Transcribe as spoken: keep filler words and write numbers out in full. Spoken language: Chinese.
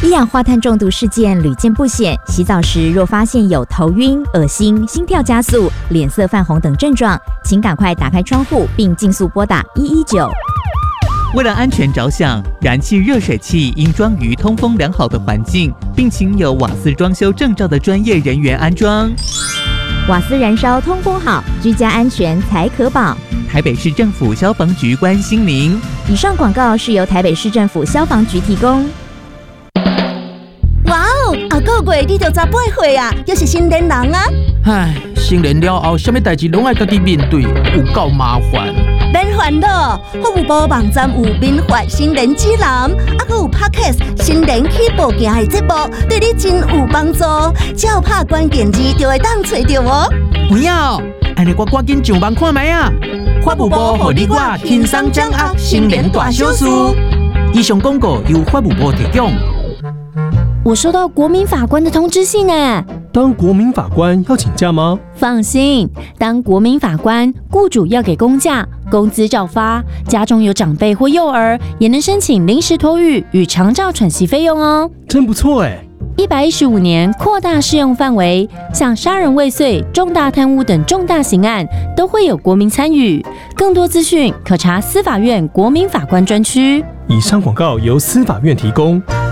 一氧化碳中毒事件屡见不鲜，洗澡时若发现有头晕、恶心、心跳加速、脸色泛红等症状，请赶快打开窗户并尽速拨打一一九。 为了安全着想，燃气热水器应装于通风良好的环境，并请有瓦斯装修证照的专业人员安装。 瓦斯燃烧通风好，居家安全才可保。 台北市政府消防局关心您。 以上广告是由台北市政府消防局提供。 哇哦，啊个月你就十八岁啊，又是成年人啊！ 唉，成年了后，什么代志拢爱家己面对，有够麻烦。 免烦恼，服务部网站有免费新人指南，啊还有 Podcast 新人起步行的节目，对你真有帮助。只要拍关键字就会当找到哦。 有影哦，安尼我赶紧上网看卖啊！法务部互你我轻松掌握新人大小事。以上广告由法务部提供。 我收到国民法官的通知信哎。 当国民法官要请假吗？ 放心，当国民法官，雇主要给公假，工资照发。家中有长辈或幼儿，也能申请临时托育与长照喘息费用哦。 真不错哎！ 一百一十五年扩大适用范围，像杀人未遂、重大贪污等重大刑案都会有国民参与。更多资讯可查司法院国民法官专区。 以上广告由司法院提供。